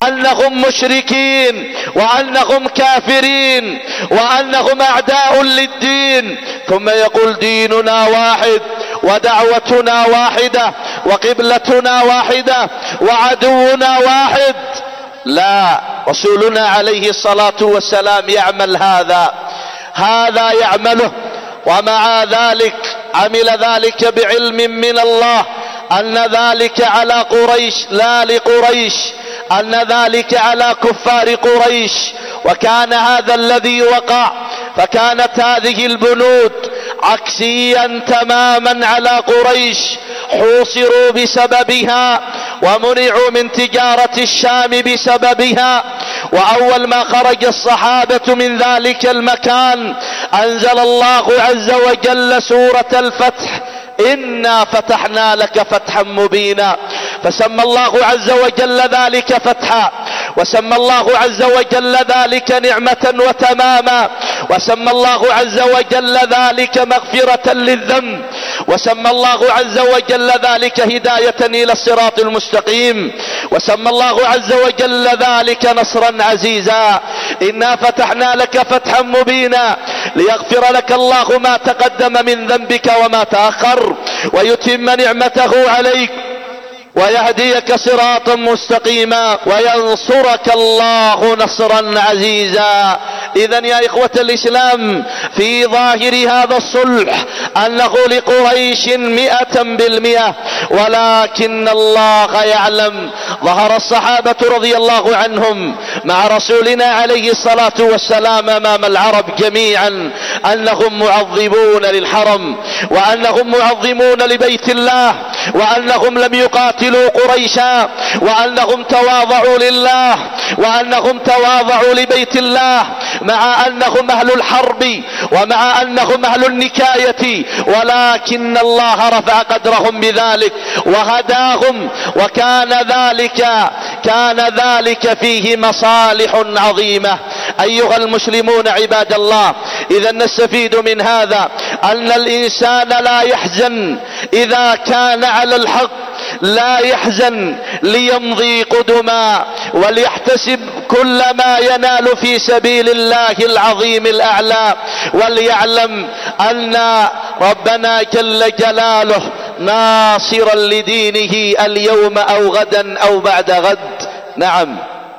وأنهم مشركين وأنهم كافرين وأنهم أعداء للدين، ثم يقول ديننا واحد ودعوتنا واحدة وقبلتنا واحدة وعدونا واحد. لا، رسولنا عليه الصلاة والسلام يعمل هذا يعمله، ومع ذلك عمل ذلك بعلم من الله أن ذلك على قريش لا لقريش، أن ذلك على كفار قريش، وكان هذا الذي وقع. فكانت هذه البنود عكسيا تماما على قريش، حوصروا بسببها ومنعوا من تجارة الشام بسببها. وأول ما خرج الصحابة من ذلك المكان أنزل الله عز وجل سورة الفتح: إنا فتحنا لك فتحا مبينا. فسمى الله عز وجل ذلك فتحا، وسمى الله عز وجل ذلك نعمة وتماما، وسمى الله عز وجل ذلك مغفرة للذنب، وسمى الله عز وجل ذلك هداية إلى الصراط المستقيم، وسمى الله عز وجل ذلك نصرا عزيزا. إنا فتحنا لك فتحا مبينا ليغفر لك الله ما تقدم من ذنبك وما تأخر، ويتم نعمته عليك، ويهديك صراطا مستقيما، وينصرك الله نصرا عزيزا. إذن يا إخوة الإسلام، في ظاهر هذا الصلح أنه لقريش 100%، ولكن الله يعلم. ظهر الصحابة رضي الله عنهم مع رسولنا عليه الصلاة والسلام أمام العرب جميعا أنهم معظمون للحرم، وأنهم معظمون لبيت الله، وأنهم لم يقاتلوا قريشا، وأنهم تواضعوا لله، وأنهم تواضعوا لبيت الله، مع أنهم أهل الحرب ومع أنهم أهل النكاية، ولكن الله رفع قدرهم بذلك وهداهم، وكان ذلك فيه مصالح عظيمة. أيها المسلمون عباد الله، إذا نستفيد من هذا أن الإنسان لا يحزن إذا كان على الحق، لا يحزن ليمضي قدما، وليحتسب كل ما ينال في سبيل الله العظيم الأعلى، وليعلم أن ربنا جل جلاله ناصرا لدينه اليوم أو غدا أو بعد غد. نعم،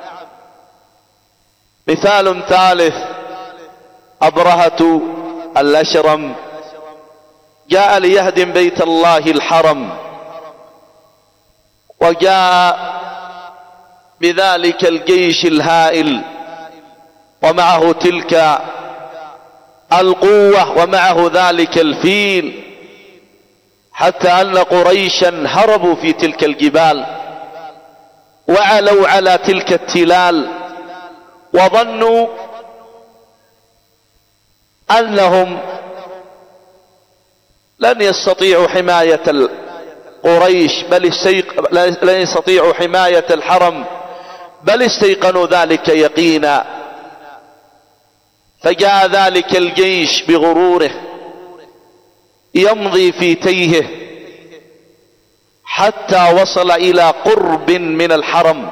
مثال ثالث: أبرهة الأشرم جاء ليهدم بيت الله الحرم، وجاء بذلك الجيش الهائل ومعه تلك القوة ومعه ذلك الفيل، حتى أن قريشا هربوا في تلك الجبال وعلوا على تلك التلال، وظنوا أنهم لن يستطيعوا حماية قريش، لن يستطيعوا حماية الحرم، بل استيقنوا ذلك يقينا. فجاء ذلك الجيش بغروره يمضي في تيهه حتى وصل إلى قرب من الحرم،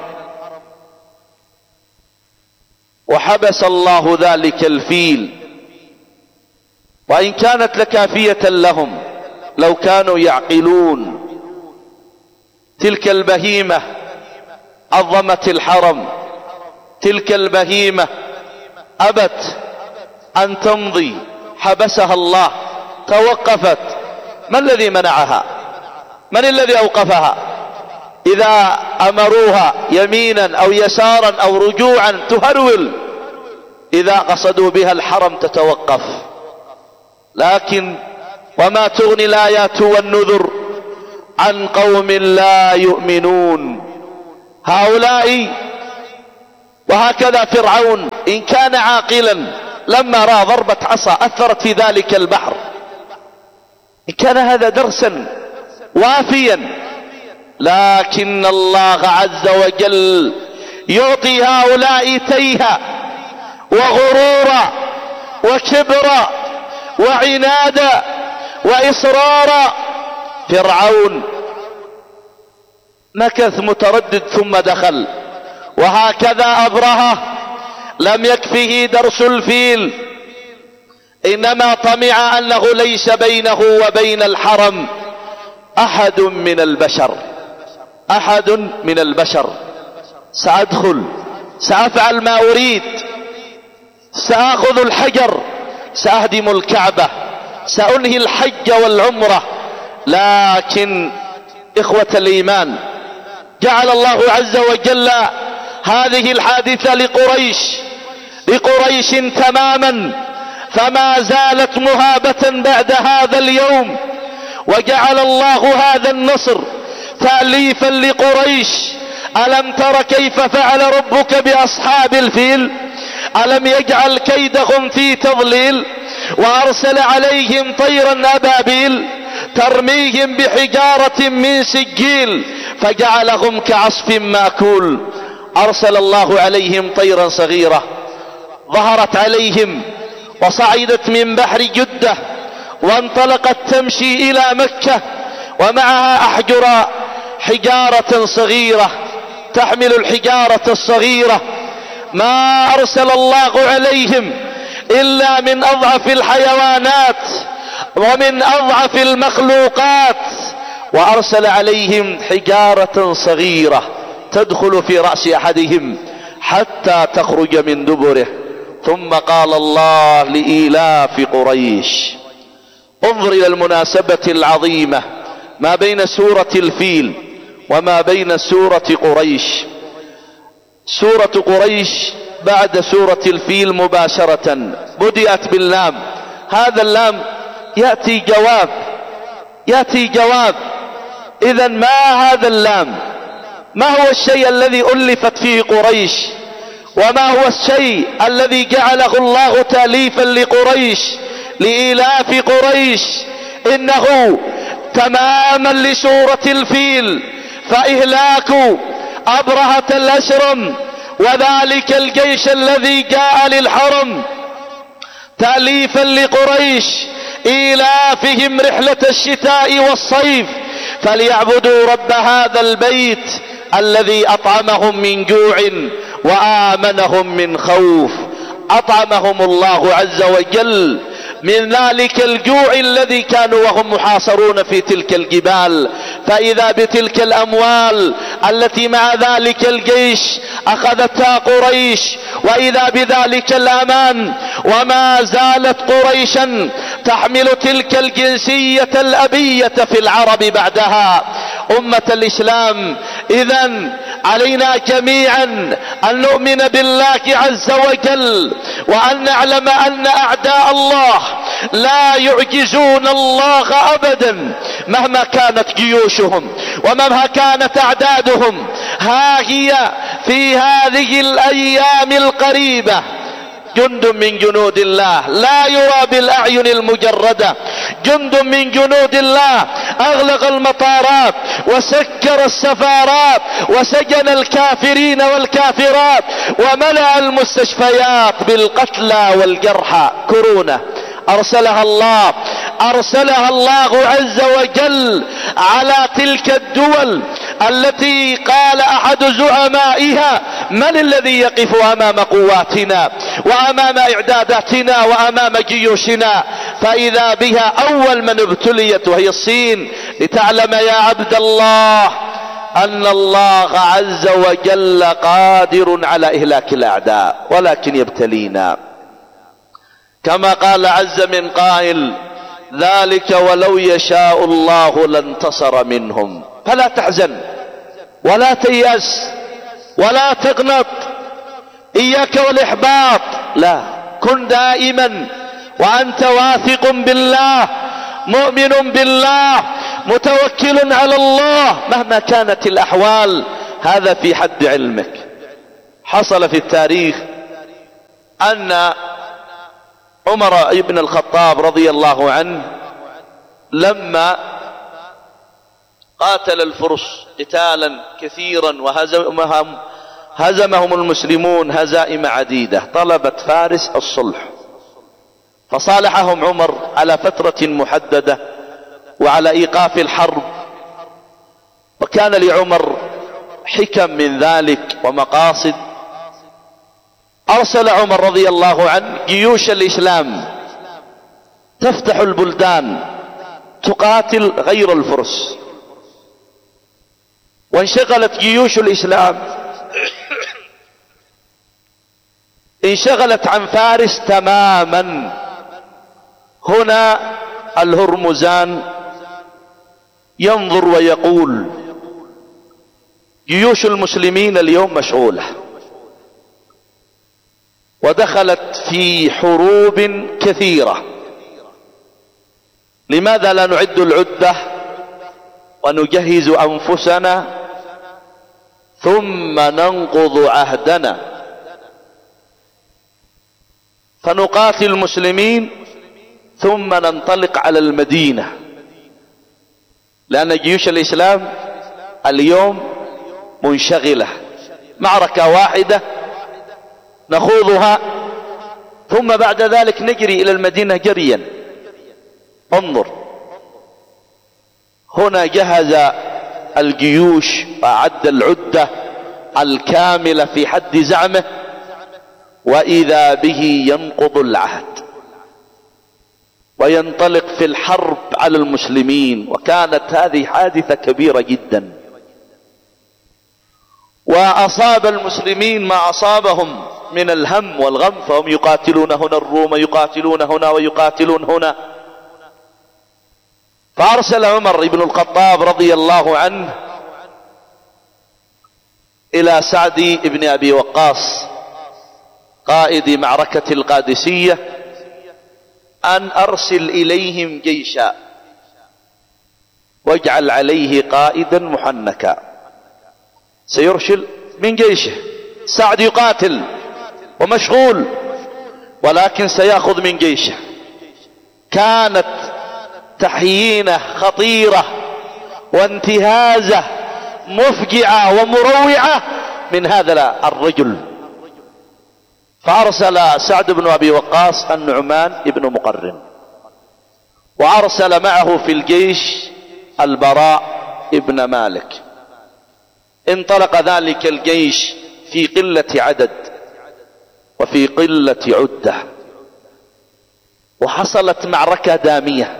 وحبس الله ذلك الفيل. وإن كانت لكافية لهم لو كانوا يعقلون، تلك البهيمة عظمت الحرم، تلك البهيمة أبت أن تمضي، حبسها الله، توقفت. ما الذي منعها؟ من الذي أوقفها؟ إذا أمروها يمينا أو يسارا أو رجوعا تهرول، إذا قصدوا بها الحرم تتوقف. لكن وما تغني الآيات والنذر عن قوم لا يؤمنون. هؤلاء وهكذا فرعون إن كان عاقلا لما رأى ضربة عصا أثرت في ذلك البحر، إن كان هذا درسا وافيا، لكن الله عز وجل يعطي هؤلاء تيها وغرورا وكبرا وعنادا وإصرارا. فرعون مكث متردد ثم دخل، وهكذا أبرهة لم يكفه درس الفيل، إنما طمع أنه ليس بينه وبين الحرم أحد من البشر، أحد من البشر. سأدخل، سأفعل ما أريد، سأخذ الحجر، سأهدم الكعبة، سأنهي الحج والعمرة. لكن إخوة الإيمان، جعل الله عز وجل هذه الحادثة لقريش تماما، فما زالت مهابة بعد هذا اليوم، وجعل الله هذا النصر تأليفا لقريش. ألم تر كيف فعل ربك بأصحاب الفيل؟ ألم يجعل كيدهم في تضليل؟ وأرسل عليهم طيرا أبابيل ترميهم بحجارة من سجيل فجعلهم كعصف ماكول. أرسل الله عليهم طيرا صغيرة ظهرت عليهم وصعدت من بحر جدة وانطلقت تمشي إلى مكة، ومعها أحجر حجارة صغيرة تحمل الحجارة الصغيرة. ما أرسل الله عليهم إلا من أضعف الحيوانات ومن أضعف المخلوقات، وأرسل عليهم حجارة صغيرة تدخل في رأس أحدهم حتى تخرج من دبره. ثم قال الله لإيلاف قريش. انظر إلى المناسبة العظيمة ما بين سورة الفيل وما بين سورة قريش. سورة قريش بعد سورة الفيل مباشرة بدأت باللام. هذا اللام يأتي جواب. إذا ما هذا اللام؟ ما هو الشيء الذي ألفت فيه قريش؟ وما هو الشيء الذي جعله الله تأليفا لقريش لإيلاف قريش؟ إنه تماما لسورة الفيل، فإهلاك أبرهة الأشرم وذلك الجيش الذي جاء للحرم تأليفا لقريش، إيلافهم رحلة الشتاء والصيف، فليعبدوا رب هذا البيت الذي أطعمهم من جوع وآمنهم من خوف. أطعمهم الله عز وجل من ذلك الجوع الذي كانوا وهم محاصرون في تلك الجبال، فإذا بتلك الأموال التي مع ذلك الجيش أخذتها قريش، وإذا بذلك الأمان. وما زالت قريشا تحمل تلك الجنسية الأبية في العرب بعدها. أمة الإسلام، إذن علينا جميعا أن نؤمن بالله عز وجل، وأن نعلم أن أعداء الله لا يعجزون الله أبدا مهما كانت جيوشهم ومهما كانت أعدادهم. ها هي في هذه الأيام القريبة جند من جنود الله لا يرى بالأعين المجردة، جند من جنود الله أغلق المطارات وسكر السفارات وسجن الكافرين والكافرات وملأ المستشفيات بالقتلى والجرحى. كورونا أرسلها الله عز وجل على تلك الدول التي قال أحد زعمائها: من الذي يقف أمام قواتنا وأمام إعداداتنا وأمام جيوشنا؟ فإذا بها أول من ابتليت وهي الصين. لتعلم يا عبد الله أن الله عز وجل قادر على إهلاك الأعداء، ولكن يبتلينا كما قال عز من قائل: ذلك ولو يشاء الله لانتصر منهم. فلا تحزن ولا تيأس ولا تقنط، إياك والإحباط، لا، كن دائما وأنت واثق بالله، مؤمن بالله، متوكل على الله مهما كانت الأحوال. هذا في حد علمك. حصل في التاريخ أن عمر بن الخطاب رضي الله عنه لما قاتل الفرس قتالا كثيرا وهزمهم المسلمون هزائم عديدة، طلبت فارس الصلح، فصالحهم عمر على فترة محددة وعلى إيقاف الحرب. وكان لعمر حكم من ذلك ومقاصد، أرسل عمر رضي الله عنه جيوش الإسلام تفتح البلدان تقاتل غير الفرس، وانشغلت جيوش الإسلام انشغلت عن فارس تماما. هنا الهرمزان ينظر ويقول جيوش المسلمين اليوم مشغولة ودخلت في حروب كثيرة، لماذا لا نعد العدة ونجهز أنفسنا ثم ننقض عهدنا فنقاتل المسلمين ثم ننطلق على المدينة؟ لأن جيوش الإسلام اليوم منشغلة، معركة واحدة نخوضها ثم بعد ذلك نجري إلى المدينة جريا. انظر، هنا جهز الجيوش وأعد العدة الكاملة في حد زعمه، وإذا به ينقض العهد وينطلق في الحرب على المسلمين. وكانت هذه حادثة كبيرة جدا، وأصاب المسلمين ما أصابهم من الهم والغم، فهم يقاتلون هنا الروم يقاتلون هنا ويقاتلون هنا. فأرسل عمر بن الخطاب رضي الله عنه إلى سعد بن أبي وقاص قائد معركة القادسية أن أرسل إليهم جيشا واجعل عليه قائدا محنكا. سيرسل من جيشه، سعد يقاتل ومشغول ولكن سيأخذ من جيشه. كانت تحيينة خطيرة وانتهازة مفجعة ومروعة من هذا الرجل. فأرسل سعد بن أبي وقاص النعمان بن مقرن، وأرسل معه في الجيش البراء بن مالك. انطلق ذلك الجيش في قلة عدد وفي قلة عدة، وحصلت معركة دامية،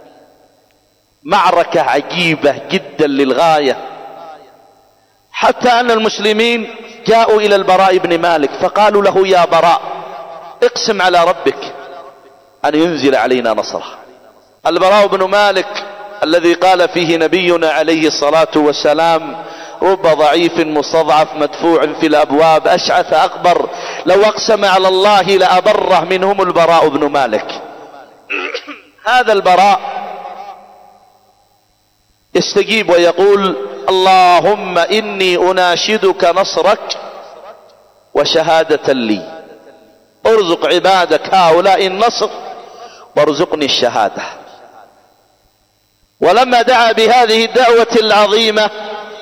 معركة عجيبة جدا للغاية، حتى أن المسلمين جاءوا إلى البراء بن مالك فقالوا له: يا براء، اقسم على ربك أن ينزل علينا نصره. البراء بن مالك الذي قال فيه نبينا عليه الصلاة والسلام: رب ضعيف مستضعف مدفوع في الأبواب أشعث أغبر، لو أقسم على الله لأبره، منهم البراء بن مالك. هذا البراء يستجيب ويقول: اللهم إني أناشدك نصرك وشهادة لي، ارزق عبادك هؤلاء النصر وارزقني الشهادة. ولما دعا بهذه الدعوة العظيمة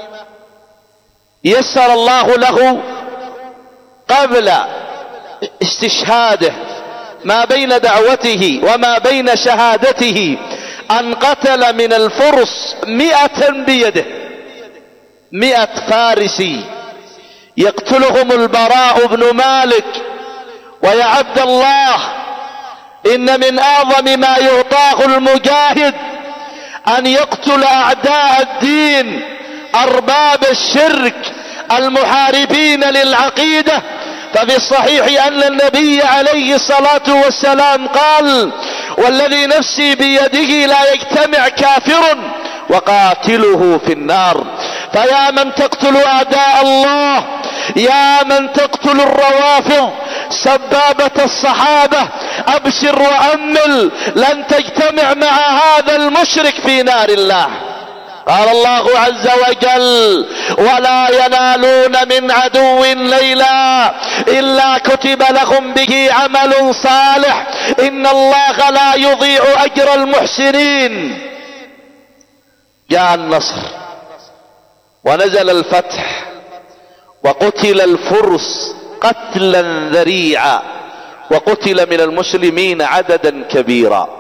يسر الله له قبل استشهاده ما بين دعوته وما بين شهادته أن قتل من الفرس 100 بيده، 100 فارسي يقتلهم البراء بن مالك. ويا عبد الله، إن من أعظم ما يعطاه المجاهد أن يقتل أعداء الدين، أرباب الشرك، المحاربين للعقيدة. ففي الصحيح أن النبي عليه الصلاة والسلام قال: والذي نفسي بيده لا يجتمع كافر وقاتله في النار. فيا من تقتل أعداء الله، يا من تقتل الروافض سبابة الصحابة، أبشر وأمل، لن تجتمع مع هذا المشرك في نار الله. قال الله عز وجل: ولا ينالون من عدو ليلا إلا كتب لهم به عمل صالح إن الله لا يضيع أجر المحسنين. جاء النصر ونزل الفتح وقتل الفرس قتلا ذريعا، وقتل من المسلمين عددا كبيرا،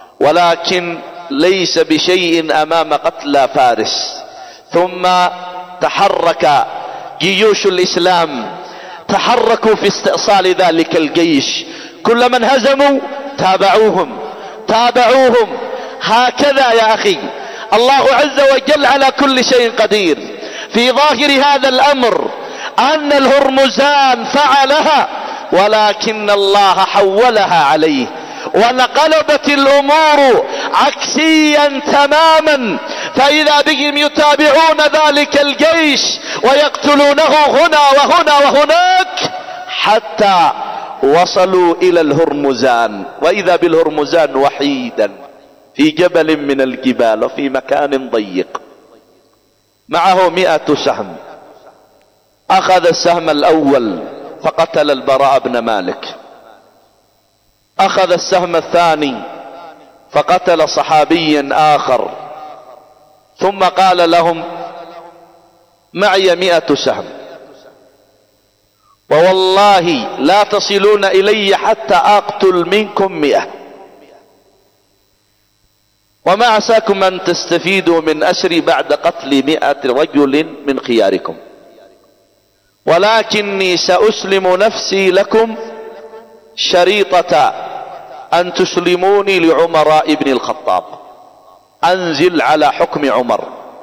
ولكن ليس بشيء أمام قتلى فارس. ثم تحرك جيوش الإسلام، تحركوا في استئصال ذلك الجيش، كلما انهزموا تابعوهم. هكذا يا أخي الله عز وجل على كل شيء قدير. في ظاهر هذا الأمر أن الهرمزان فعلها، ولكن الله حولها عليه، ونقلبت الأمور عكسيا تماما، فإذا بهم يتابعون ذلك الجيش ويقتلونه هنا وهنا وهناك حتى وصلوا إلى الهرمزان، وإذا بالهرمزان وحيدا في جبل من الجبال وفي مكان ضيق، معه 100 سهم. أخذ السهم الأول فقتل البراء بن مالك، أخذ السهم الثاني فقتل صحابيا آخر، ثم قال لهم معي 100 سهم، ووالله لا تصلون إلي حتى أقتل منكم 100، وما عساكم أن تستفيدوا من أسري بعد قتل 100 رجل من خياركم، ولكني سأسلم نفسي لكم شريطة أن تسلموني لعمر بن الخطاب، أنزل على حكم عمر.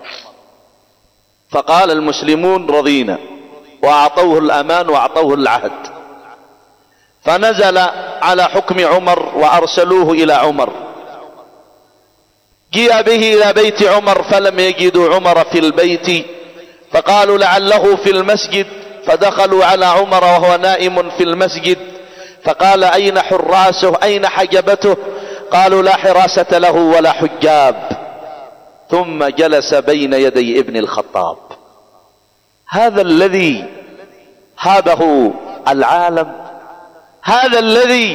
فقال المسلمون رضينا، وأعطوه الأمان وأعطوه العهد، فنزل على حكم عمر وأرسلوه إلى عمر. جاء به إلى بيت عمر فلم يجدوا عمر في البيت، فقالوا لعله في المسجد، فدخلوا على عمر وهو نائم في المسجد، فقال أين حراسه أين حجبته؟ قالوا لا حراسة له ولا حجاب. ثم جلس بين يدي ابن الخطاب، هذا الذي هابه العالم، هذا الذي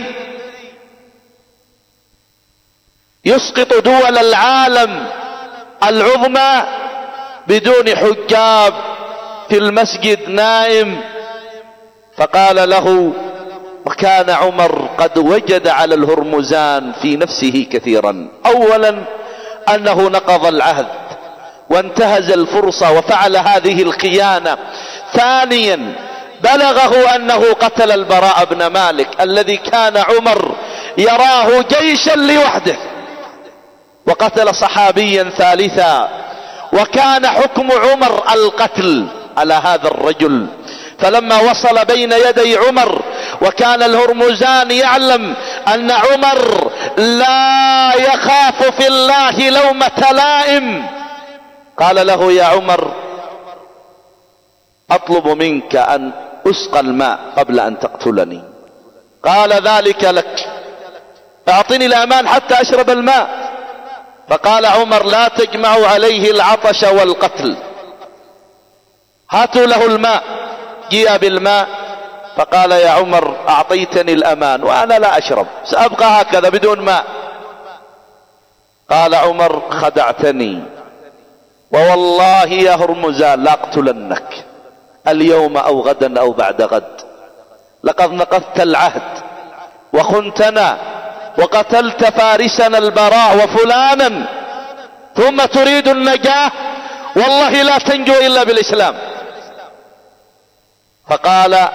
يسقط دول العالم العظمى بدون حجاب في المسجد نائم. فقال له، وكان عمر قد وجد على الهرمزان في نفسه كثيرا، اولا انه نقض العهد وانتهز الفرصة وفعل هذه الخيانة، ثانيا بلغه انه قتل البراء بن مالك الذي كان عمر يراه جيشا لوحده، وقتل صحابيا ثالثا، وكان حكم عمر القتل على هذا الرجل. فلما وصل بين يدي عمر وكان الهرمزان يعلم ان عمر لا يخاف في الله لومة لائم، قال له يا عمر اطلب منك ان اسقى الماء قبل ان تقتلني. قال ذلك لك، اعطني الامان حتى اشرب الماء. فقال عمر لا تجمعوا عليه العطش والقتل، هاتوا له الماء. جاء بالماء فقال يا عمر اعطيتني الامان وانا لا اشرب، سابقى هكذا بدون ماء. قال عمر خدعتني، ووالله يا هرمزان لاقتلنك اليوم او غدا او بعد غد، لقد نقضت العهد وخنتنا وقتلت فارسنا البراء وفلانا، ثم تريد النجاة، والله لا تنجو الا بالاسلام. فقال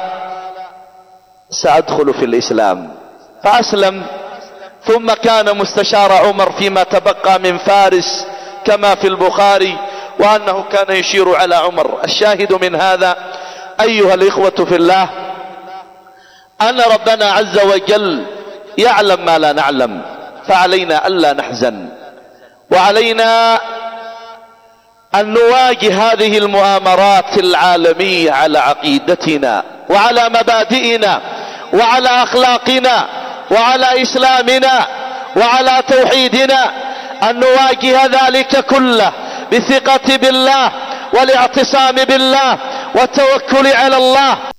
سأدخل في الإسلام، فأسلم. ثم كان مستشار عمر فيما تبقى من فارس كما في البخاري، وأنه كان يشير على عمر. الشاهد من هذا أيها الإخوة في الله أن ربنا عز وجل يعلم ما لا نعلم، فعلينا ألا نحزن، وعلينا أن نواجه هذه المؤامرات العالمية على عقيدتنا وعلى مبادئنا وعلى أخلاقنا وعلى إسلامنا وعلى توحيدنا، أن نواجه ذلك كله بالثقة بالله والاعتصام بالله والتوكل على الله،